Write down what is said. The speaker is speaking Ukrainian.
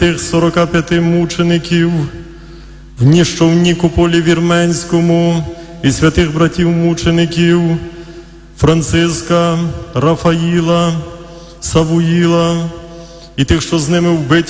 тих 45 мучеників, що в Нікополі Вірменському, і святих братів-мучеників Франциска, Рафаїла, Савуїла, і тих, що з ними вбиті